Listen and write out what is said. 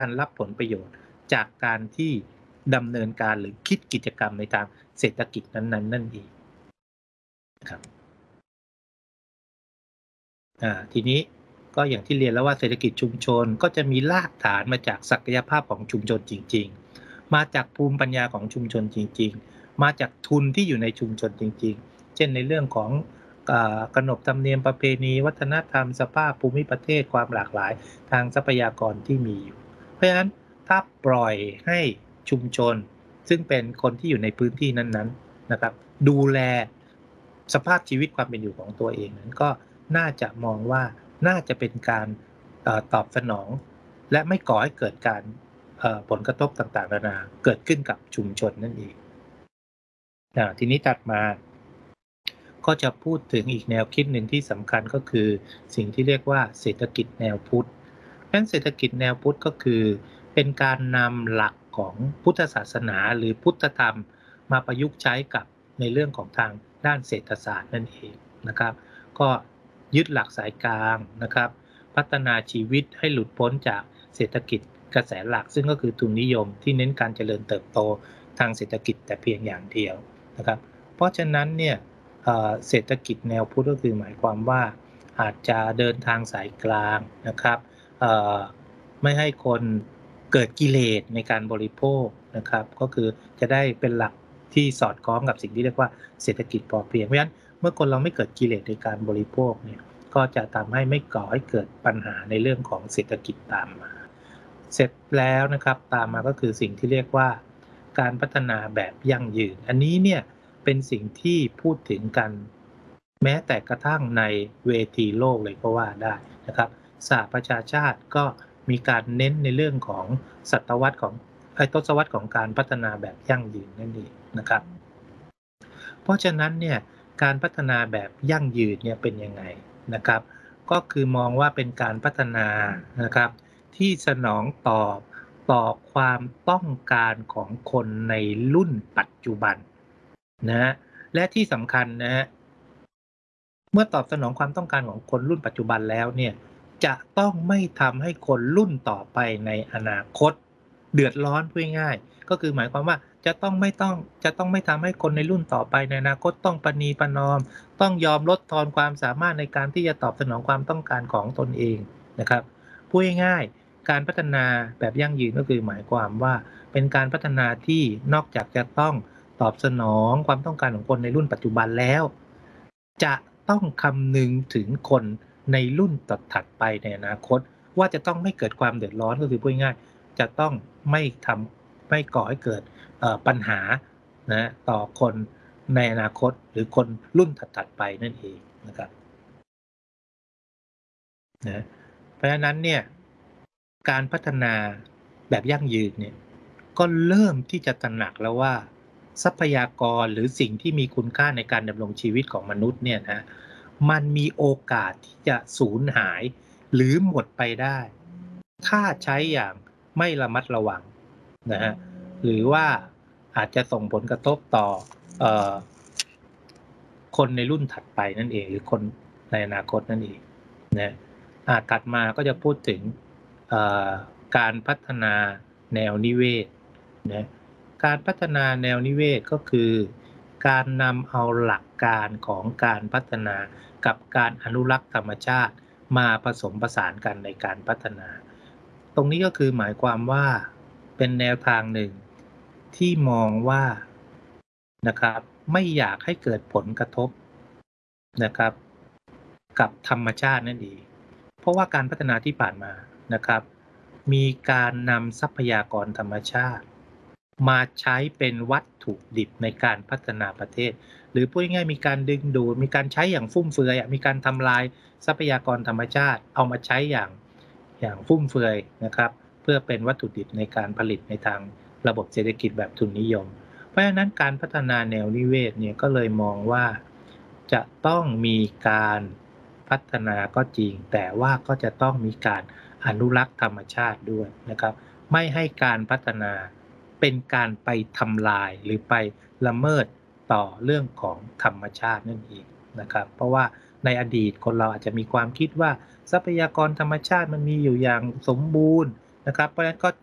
การรับผลประโยชน์จากการที่ดำเนินการหรือคิดกิจกรรมในทางเศรษฐกิจนั้นๆนั่นเองครับทีนี้ก็อย่างที่เรียนแล้วว่าเศรษฐกิจชุมชนก็จะมีรากฐานมาจากศักยภาพของชุมชนจริงๆมาจากภูมิปัญญาของชุมชนจริงๆมาจากทุนที่อยู่ในชุมชนจริงๆเช่นในเรื่องของขนบธรรมเนียมประเพณีวัฒนธรรมสภาพภูมิประเทศความหลากหลายทางทรัพยากรที่มีอยู่เพราะฉะนั้นถ้าปล่อยให้ชุมชนซึ่งเป็นคนที่อยู่ในพื้นที่นั้นๆนะครับดูแลสภาพชีวิตความเป็นอยู่ของตัวเองนั้นก็น่าจะมองว่าน่าจะเป็นการตอบสนองและไม่ก่อให้เกิดการผลกระทบต่างๆนานาเกิดขึ้นกับชุมชนนั่นเองทีนี้ถัดมาก็จะพูดถึงอีกแนวคิดหนึ่งที่สำคัญก็คือสิ่งที่เรียกว่าเศรษฐกิจแนวพุทธนั้นเศรษฐกิจแนวพุทธก็คือเป็นการนำหลักของพุทธศาสนาหรือพุทธธรรมมาประยุกต์ใช้กับในเรื่องของทางด้านเศรษฐศาสตร์นั่นเองนะครับก็ยึดหลักสายกลางนะครับพัฒนาชีวิตให้หลุดพ้นจากเศรษฐกิจกระแสหลักซึ่งก็คือทุนนิยมที่เน้นการเจริญเติบโตทางเศรษฐกิจแต่เพียงอย่างเดียวนะครับเพราะฉะนั้นเนี่ยเศรษฐกิจแนวพุทธก็คือหมายความว่าอาจจะเดินทางสายกลางนะครับไม่ให้คนเกิดกิเลสในการบริโภคนะครับก็คือจะได้เป็นหลักที่สอดคล้องกับสิ่งที่เรียกว่าเศรษฐกิจพอเพียงเพราะฉะนั้นเมื่อคนเราไม่เกิดกิเลสในการบริโภคเนี่ยก็จะทำให้ไม่ก่อให้เกิดปัญหาในเรื่องของเศรษฐกิจตามมาเสร็จแล้วนะครับตามมาก็คือสิ่งที่เรียกว่าการพัฒนาแบบยั่งยืนอันนี้เนี่ยเป็นสิ่งที่พูดถึงกันแม้แต่กระทั่งในเวทีโลกเลยก็ว่าได้นะครับสหประชาชาติก็มีการเน้นในเรื่องของศตวรรษของทศวรรษของการพัฒนาแบบยั่งยืนนั่นเองนะครับเพราะฉะนั้นเนี่ยการพัฒนาแบบยั่งยืนเนี่ยเป็นยังไงนะครับก็คือมองว่าเป็นการพัฒนานะครับที่สนองต่อความต้องการของคนในรุ่นปัจจุบันนะฮะและที่สำคัญนะฮะเมื่อตอบสนองความต้องการของคนรุ่นปัจจุบันแล้วเนี่ยจะต้องไม่ทำให้คนรุ่นต่อไปในอนาคตเดือดร้อนพูดง่ายๆก็คือหมายความว่าจะต้องไม่ทำให้คนในรุ่นต่อไปในอนาคตต้องประนีประนอมต้องยอมลดทอนความสามารถในการที่จะตอบสนองความต้องการของตนเองนะครับพูดง่ายๆการพัฒนาแบบยั่งยืนก็คือหมายความว่าเป็นการพัฒนาที่นอกจากจะต้องตอบสนองความต้องการของคนในรุ่นปัจจุบันแล้วจะต้องคำนึงถึงคนในรุ่นถัดไปในอนาคตว่าจะต้องไม่เกิดความเดือดร้อนก็คือพูดง่ายๆจะต้องไม่ก่อให้เกิดปัญหานะต่อคนในอนาคตหรือคนรุ่นถัดๆไปนั่นเองนะครับนะเพราะฉะนั้นเนี่ยการพัฒนาแบบยั่งยืนเนี่ยก็เริ่มที่จะตระหนักแล้วว่าทรัพยากรหรือสิ่งที่มีคุณค่าในการดำรงชีวิตของมนุษย์เนี่ยนะมันมีโอกาสที่จะสูญหายหรือหมดไปได้ถ้าใช้อย่างไม่ระมัดระวังนะฮะหรือว่าอาจจะส่งผลกระทบต่อเอ่อคนในรุ่นถัดไปนั่นเองหรือคนในอนาคตนั่นเองนะถัดมาก็จะพูดถึงเอ่อการพัฒนาแนวนิเวศนะการพัฒนาแนวนิเวศก็คือการนำเอาหลักการของการพัฒนากับการอนุรักษ์ธรรมชาติมาผสมผสานกันในการพัฒนาตรงนี้ก็คือหมายความว่าเป็นแนวทางหนึ่งที่มองว่านะครับไม่อยากให้เกิดผลกระทบนะครับกับธรรมชาตินั่นเองเพราะว่าการพัฒนาที่ผ่านมานะครับมีการนำทรัพยากรธรรมชาติมาใช้เป็นวัตถุดิบในการพัฒนาประเทศหรือพูดง่ายๆมีการดึงดูดมีการใช้อย่างฟุ่มเฟือยมีการทำลายทรัพยากรธรรมชาติเอามาใช้อย่างฟุ่มเฟือยนะครับเพื่อเป็นวัตถุดิบในการผลิตในทางระบบเศรษฐกิจแบบทุนนิยม เพราะฉะนั้นการพัฒนาแนวนิเวศเนี่ยก็เลยมองว่าจะต้องมีการพัฒนาก็จริงแต่ว่าก็จะต้องมีการอนุรักษ์ธรรมชาติด้วยนะครับไม่ให้การพัฒนาเป็นการไปทำลายหรือไปละเมิดต่อเรื่องของธรรมชาตินั่นเองนะครับเพราะว่าในอดีตคนเราอาจจะมีความคิดว่าทรัพยากรธรรมชาติมันมีอยู่อย่างสมบูรณ์นะครับเพราะฉะนั้นก็